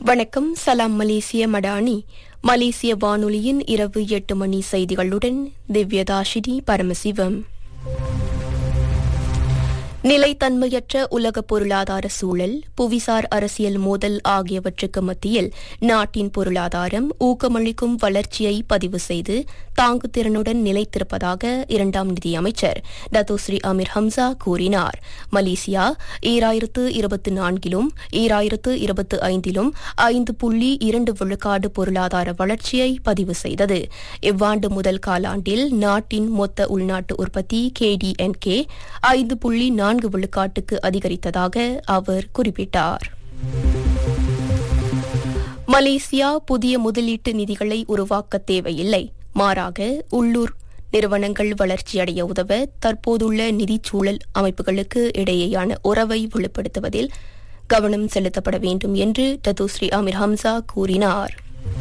வணக்கம். சலாம் மலேசிய மடானி. மலேசிய வானொலியின் இரவு 8 மணி செய்திகளுடன் திவ்யதாஷினி பரமசிவம். நிலைத்தன்மையற்ற உலக பொருளாதார சூழல், புவிசார் அரசியல் மோதல் ஆகியவற்றுக்கு மத்தியில் நாட்டின் பொருளாதாரம் ஊக்கமளிக்கும் வளர்ச்சியை பதிவு செய்து தாங்குதிறனுடன் நிலைத்திருப்பதாக இரண்டாம் நிதியமைச்சர் டத்தோஸ்ரீ அமீர் ஹம்சா கூறினார். மலேசியா 2024 2025 5.2 பொருளாதார வளர்ச்சியை பதிவு செய்தது. இவ்வாண்டு முதல் காலாண்டில் நாட்டின் மொத்த உள்நாட்டு உற்பத்தி KDNK 5.4 அதிகரித்ததாக அவர் குறிப்பிட்டார். மலேசியா புதிய முதலீட்டு நிதிகளை உருவாக்க தேவையில்லை, மாறாக உள்ளூர் நிறுவனங்கள் வளர்ச்சியடைய உதவ தற்போதுள்ள நிதிச்சூழல் அமைப்புகளுக்கு இடையேயான உறவை வலுப்படுத்துவதில் கவனம் செலுத்தப்பட வேண்டும் என்று டத்தோஸ்ரீ அமீர் ஹம்சா கூறினார்.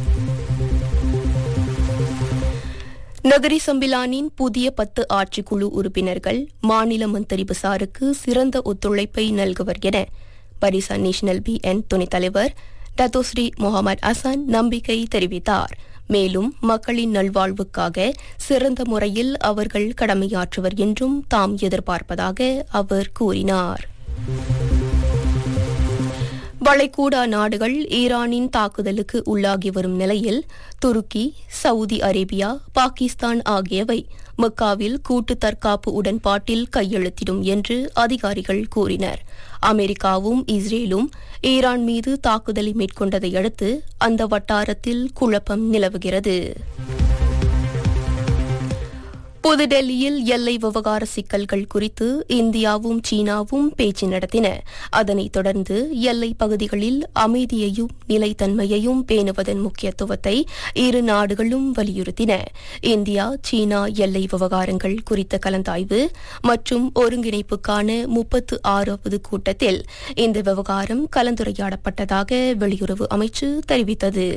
நகரி சம்பிலானின் புதிய 10 ஆட்சிக்குழு உறுப்பினர்கள் மாநில மந்திரி பசாருக்கு சிறந்த ஒத்துழைப்பை நல்குவர் என பரிசான் நேஷனல் BN துணைத் தலைவர் டத்தோஸ்ரீ முகமது ஹசன் நம்பிக்கை தெரிவித்தார். மேலும் மக்களின் நல்வாழ்வுக்காக சிறந்த முறையில் அவர்கள் கடமையாற்றுவர் என்றும் தாம் எதிர்பார்ப்பதாக அவர் கூறினார். வளைகுடா நாடுகள் ஈரானின் தாக்குதலுக்கு உள்ளாகி வரும் நிலையில் துருக்கி, சவுதி அரேபியா, பாகிஸ்தான் ஆகியவை மக்காவில் கூட்டு தற்காப்பு உடன்பாட்டில் கையெழுத்திடும் என்று அதிகாரிகள் கூறினர். அமெரிக்காவும் இஸ்ரேலும் ஈரான் மீது தாக்குதலை மேற்கொண்டதை அடுத்து அந்த வட்டாரத்தில் குழப்பம் நிலவுகிறது. புதுடெல்லியில் எல்லை விவகார சிக்கல்கள் குறித்து இந்தியாவும் சீனாவும் பேச்சு நடத்தின. அதனைத் தொடர்ந்து எல்லைப் பகுதிகளில் அமைதியையும் நிலைத்தன்மையையும் பேணுவதன் முக்கியத்துவத்தை இரு நாடுகளும் வலியுறுத்தின. இந்தியா சீனா எல்லை விவகாரங்கள் குறித்த கலந்தாய்வு மற்றும் ஒருங்கிணைப்புக்கான 36வது கூட்டத்தில் இந்த விவகாரம் கலந்துரையாடப்பட்டதாக வெளியுறவு அமைச்சு தெரிவித்தது.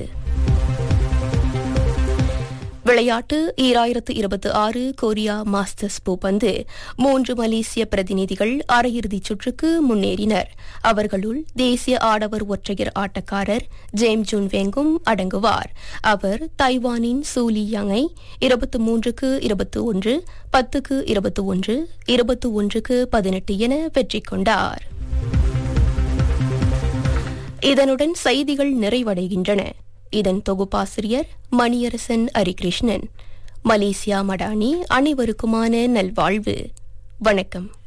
விளையாட்டு 2026 கொரியா மாஸ்டர்ஸ் பூப்பந்து 3 மலேசிய பிரதிநிதிகள் அரையிறுதிச் சுற்றுக்கு முன்னேறினர். அவர்களுள் தேசிய ஆடவர் ஒற்றையர் ஆட்டக்காரர் ஜேம் ஜூன் வெங்கும் அடங்குவார். அவர் தைவானின் சூலி யங்கை 23-21, 10-21, 21-18 என வெற்றி கொண்டார். இதனுடன் செய்திகள் நிறைவடைகின்றன. இதன் தொகுப்பாசிரியர் மணியரசன் அரிகிருஷ்ணன். மலேசியா மடானி அனைவருக்குமான நல்வாழ்வு. வணக்கம்.